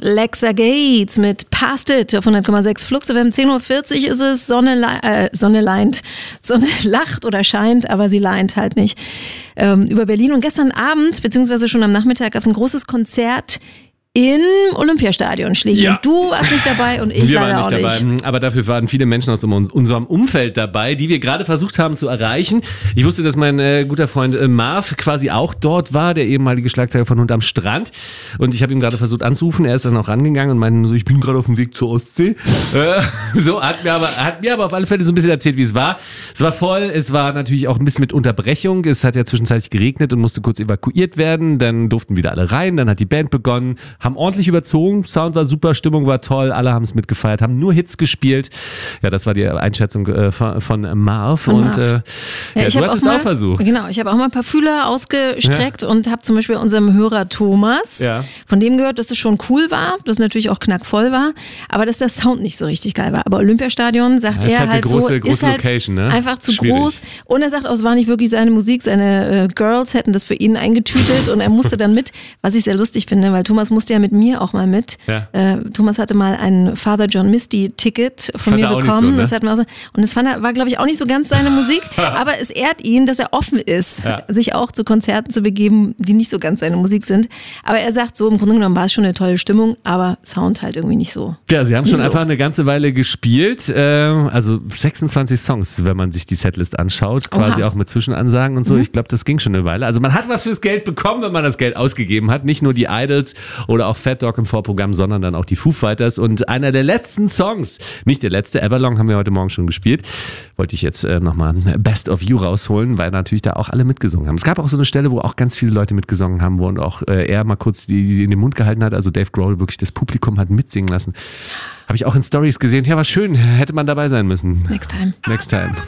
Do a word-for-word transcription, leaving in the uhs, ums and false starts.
Lexa Gates mit Past It auf hundert Komma sechs Flux F M. zehn Uhr vierzig ist es, Sonne, äh, Sonne leint. Sonne lacht oder scheint, aber sie leint halt nicht. Ähm, über Berlin. Und gestern Abend, beziehungsweise schon am Nachmittag, gab es ein großes Konzert im Olympiastadion, Schlägi. Ja. Und du warst nicht dabei und ich wir leider waren nicht auch dabei. nicht. Aber dafür waren viele Menschen aus unserem Umfeld dabei, die wir gerade versucht haben zu erreichen. Ich wusste, dass mein äh, guter Freund äh, Marv quasi auch dort war, der ehemalige Schlagzeuger von Hund am Strand. Und ich habe ihm gerade versucht anzurufen. Er ist dann auch rangegangen und meinte so, ich bin gerade auf dem Weg zur Ostsee. äh, so hat mir, aber, hat mir aber auf alle Fälle so ein bisschen erzählt, wie es war. Es war voll, es war natürlich auch ein bisschen mit Unterbrechung. Es hat ja zwischenzeitlich geregnet und musste kurz evakuiert werden. Dann durften wieder alle rein, dann hat die Band begonnen, haben ordentlich überzogen. Sound war super, Stimmung war toll, alle haben es mitgefeiert, haben nur Hits gespielt. Ja, das war die Einschätzung äh, von, von Marv. Von und Marv. Äh, ja, ja, ich du hast es auch, mal, auch versucht. Genau, ich habe auch mal ein paar Fühler ausgestreckt ja. und habe zum Beispiel unserem Hörer Thomas, ja. von dem gehört, dass es schon cool war, dass es natürlich auch knackvoll war, aber dass der Sound nicht so richtig geil war. Aber Olympiastadion, sagt ja, er halt, halt große, so, große ist halt Location, ne? einfach zu Schwierig. groß. Und er sagt auch, es war nicht wirklich seine Musik, seine äh, Girls hätten das für ihn eingetütet und er musste dann mit, was ich sehr lustig finde, weil Thomas musste ja mit mir auch mal mit. Ja. Äh, Thomas hatte mal ein Father John Misty Ticket von mir bekommen. So, ne? Das hat man auch so, und das fand er, war, glaube ich, auch nicht so ganz seine Musik, aber es ehrt ihn, dass er offen ist, ja. sich auch zu Konzerten zu begeben, die nicht so ganz seine Musik sind. Aber er sagt so, im Grunde genommen war es schon eine tolle Stimmung, aber Sound halt irgendwie nicht so. Ja, sie haben schon so. einfach eine ganze Weile gespielt, äh, also sechsundzwanzig Songs, wenn man sich die Setlist anschaut, quasi Oha. Auch mit Zwischenansagen und so. Mhm. Ich glaube, das ging schon eine Weile. Also man hat was fürs Geld bekommen, wenn man das Geld ausgegeben hat. Nicht nur die Idols oder auch Fat Dog im Vorprogramm, sondern dann auch die Foo Fighters. Und einer der letzten Songs, nicht der letzte, Everlong haben wir heute Morgen schon gespielt, wollte ich jetzt äh, nochmal Best of You rausholen, weil natürlich da auch alle mitgesungen haben. Es gab auch so eine Stelle, wo auch ganz viele Leute mitgesungen haben, wo und auch äh, er mal kurz die, die in den Mund gehalten hat, also Dave Grohl wirklich das Publikum hat mitsingen lassen. Habe ich auch in Stories gesehen. Ja, war schön, hätte man dabei sein müssen. Next time. Next time.